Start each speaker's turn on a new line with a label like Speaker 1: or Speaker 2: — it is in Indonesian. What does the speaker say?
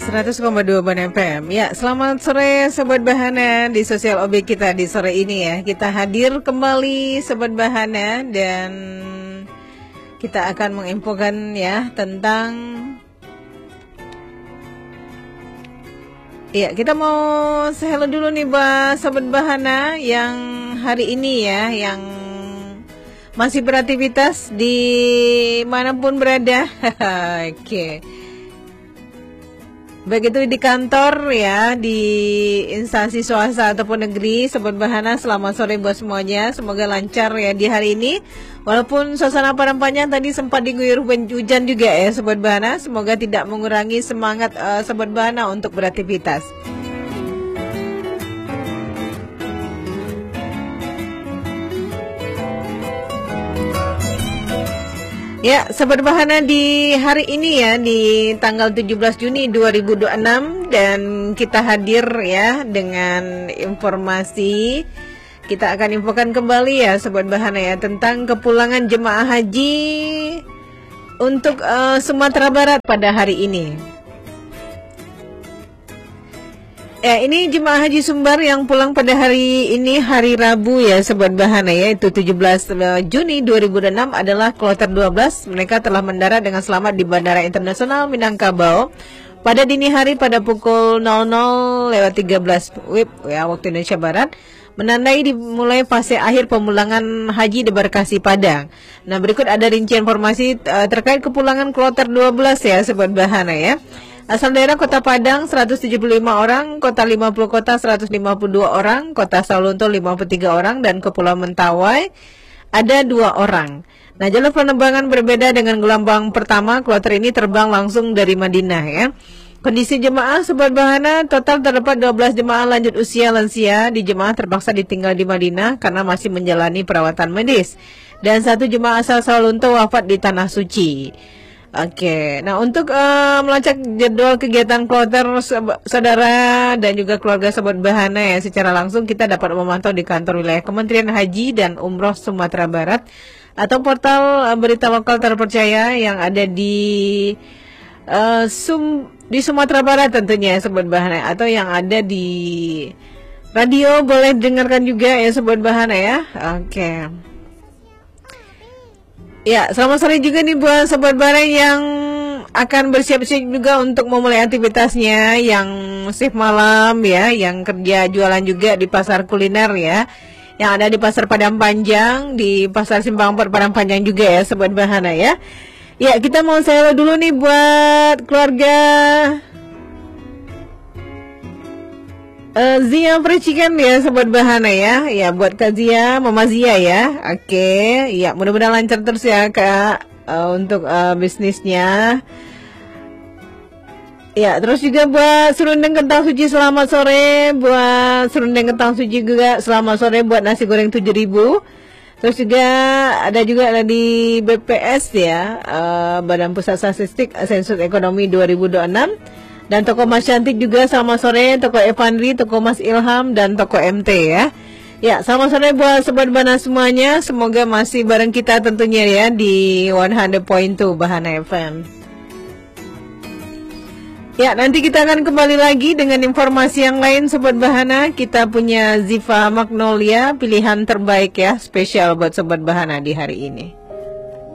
Speaker 1: 100,2 Ban FM. Ya, selamat sore Sobat Bahana di sosial OB kita di sore ini ya. Kita hadir kembali Sobat Bahana dan kita akan menginfokan ya tentang kita mau hello dulu nih Sobat Bahana yang hari ini ya, yang masih beraktivitas di manapun berada. Oke. Baik itu di kantor ya, di instansi swasta ataupun negeri, Sobat Bahana, selamat sore buat semuanya. Semoga lancar ya di hari ini. Walaupun suasana padang panjang tadi sempat diguyur hujan juga ya Sobat Bahana. Semoga tidak mengurangi semangat Sobat Bahana untuk beraktivitas. Ya, Sobat Bahana di hari ini ya, di tanggal 17 Juni 2026 dan kita hadir ya dengan informasi. Kita akan infokan kembali ya Sobat Bahana ya tentang kepulangan jemaah haji untuk Sumatera Barat pada hari ini. Ya, ini jemaah haji Sumbar yang pulang pada hari ini, hari Rabu ya Sobat Bahana ya, itu 17 Juni 2006 adalah kloter 12. Mereka telah mendarat dengan selamat di Bandara Internasional Minangkabau pada dini hari pada pukul 00:13 WIB ya waktu Indonesia Barat, menandai dimulai fase akhir pemulangan haji di Barkasi Padang. Nah, berikut ada rincian informasi terkait kepulangan kloter 12 ya Sobat Bahana ya. Asal daerah Kota Padang 175 orang, Kota 50 Kota 152 orang, Kota Saulunto 53 orang, dan Kepulauan Mentawai ada 2 orang. Nah, jalur penerbangan berbeda dengan gelombang pertama. Kloter ini terbang langsung dari Madinah ya. Kondisi jemaah Sobat Bahana, total terdapat 12 jemaah lanjut usia lansia. Di jemaah terpaksa ditinggal di Madinah karena masih menjalani perawatan medis. Dan 1 jemaah asal Saulunto wafat di Tanah Suci. Oke, nah untuk melacak jadwal kegiatan kloter saudara dan juga keluarga Sobat Bahana ya secara langsung, kita dapat memantau di kantor wilayah Kementerian Haji dan Umroh Sumatera Barat atau portal berita lokal terpercaya yang ada di Sumatera Barat tentunya ya Sobat Bahana, atau yang ada di radio boleh dengarkan juga ya Sobat Bahana ya. Oke. Ya, selamat sore juga nih buat Sobat Bahana yang akan bersiap-siap juga untuk memulai aktivitasnya, yang shift malam ya, yang kerja jualan juga di pasar kuliner ya, yang ada di Pasar Padang Panjang, di Pasar Simpang 4 Padang Panjang juga ya Sobat Bahana ya. Ya, kita mau share dulu nih buat keluarga Zia Percikan ya Sobat Bahana ya. Ya, buat Kak Zia, Mama Zia ya. Oke, ya mudah-mudahan lancar terus ya Kak untuk bisnisnya. Ya, terus juga buat Serundeng Kentang Suci selamat sore. Buat Serundeng Kentang Suci juga selamat sore. Buat nasi goreng 7.000. Terus juga ada di BPS ya, Badan Pusat Statistik Sensus Ekonomi 2026. Dan toko Mas Cantik juga selamat sore, toko Evandri, toko Mas Ilham, dan toko MT ya. Ya, selamat sore buat Sobat Bahana semuanya. Semoga masih bareng kita tentunya ya di 100.2 Bahana FM. Ya, nanti kita akan kembali lagi dengan informasi yang lain Sobat Bahana. Kita punya Ziva Magnolia, pilihan terbaik ya, spesial buat Sobat Bahana di hari ini.